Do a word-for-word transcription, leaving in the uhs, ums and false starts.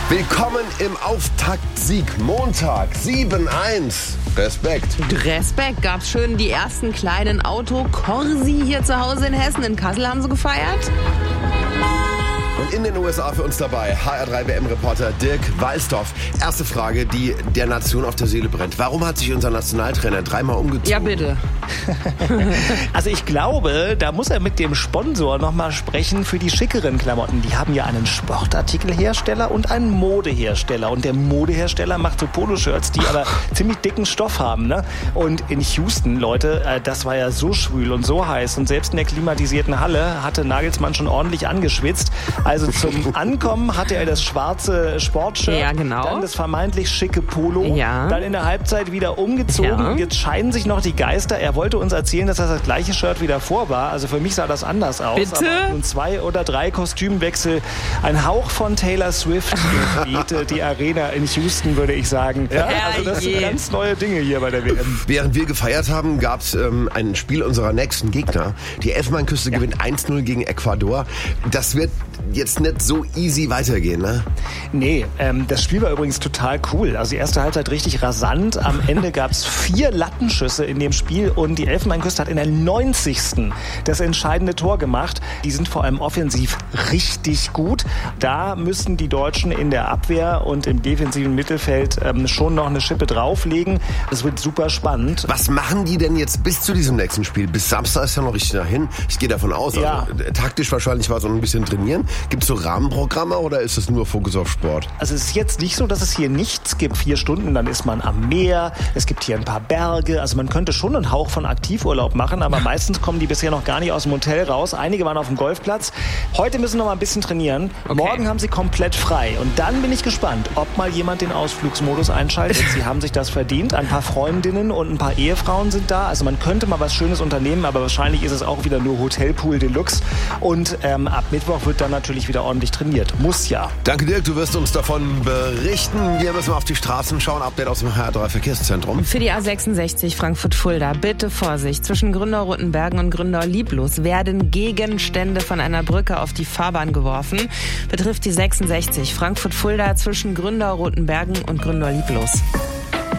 Willkommen im Auftaktsieg. Montag, sieben eins. Respekt. Respekt. Gab's schön die ersten kleinen Autokorsi hier zu Hause in Hessen. In Kassel haben sie gefeiert. Und in den U S A für uns dabei H R drei W M-Reporter Dirk Walsdorf. Erste Frage, die der Nation auf der Seele brennt. Warum hat sich unser Nationaltrainer dreimal umgezogen? Ja, bitte. Also ich glaube, da muss er mit dem Sponsor nochmal sprechen für die schickeren Klamotten. Die haben ja einen Sportartikelhersteller und einen Modehersteller. Und der Modehersteller macht so Poloshirts, die aber ziemlich dicken Stoff haben. Ne? Und in Houston, Leute, das war ja so schwül und so heiß. Und selbst in der klimatisierten Halle hatte Nagelsmann schon ordentlich angeschwitzt. Also zum Ankommen hatte er das schwarze Sportshirt, ja, genau. Dann das vermeintlich schicke Polo, ja. Dann in der Halbzeit wieder umgezogen. Ja. Jetzt scheiden sich noch die Geister. Er wollte uns erzählen, dass das das gleiche Shirt wieder vor war. Also für mich sah das anders aus. Bitte? Aber nun zwei oder drei Kostümwechsel, ein Hauch von Taylor Swift bebte die Arena in Houston, würde ich sagen. Ja, also das sind ganz neue Dinge hier bei der W M. Während wir gefeiert haben, gab es ähm, ein Spiel unserer nächsten Gegner. Die Elfenbeinküste ja. gewinnt eins null gegen Ecuador. Das wird jetzt nicht so easy weitergehen, ne? Nee, ähm, das Spiel war übrigens total cool. Also die erste Halbzeit richtig rasant. Am Ende gab es vier Lattenschüsse in dem Spiel und die Elfenbeinküste hat in der neunzigsten das entscheidende Tor gemacht. Die sind vor allem offensiv richtig gut. Da müssen die Deutschen in der Abwehr und im defensiven Mittelfeld ähm, schon noch eine Schippe drauflegen. Das wird super spannend. Was machen die denn jetzt bis zu diesem nächsten Spiel? Bis Samstag ist ja noch richtig dahin. Ich gehe davon aus. Ja. Also, taktisch wahrscheinlich war es auch ein bisschen trainieren. Gibt es so Rahmenprogramme oder ist es nur Fokus auf Sport? Also es ist jetzt nicht so, dass es hier nichts gibt. Vier Stunden, dann ist man am Meer. Es gibt hier ein paar Berge. Also man könnte schon einen Hauch von Aktivurlaub machen, aber meistens kommen die bisher noch gar nicht aus dem Hotel raus. Einige waren auf dem Golfplatz. Heute müssen noch mal ein bisschen trainieren. Okay. Morgen haben sie komplett frei. Und dann bin ich gespannt, ob mal jemand den Ausflugsmodus einschaltet. Sie haben sich das verdient. Ein paar Freundinnen und ein paar Ehefrauen sind da. Also man könnte mal was Schönes unternehmen, aber wahrscheinlich ist es auch wieder nur Hotelpool Deluxe. Und ähm, ab Mittwoch wird dann natürlich wieder ordentlich trainiert. Muss ja. Danke Dirk, du wirst uns davon berichten. Wir müssen auf die Straßen schauen. Update aus dem H R drei Verkehrszentrum. Für die A sechsundsechzig Frankfurt-Fulda, bitte Vorsicht. Zwischen Gründau-Rottenbergen und Gründau-Lieblos werden Gegenstände von einer Brücke auf die Fahrbahn geworfen. Betrifft die sechsundsechzig Frankfurt-Fulda zwischen Gründau-Rottenbergen und Gründau-Lieblos.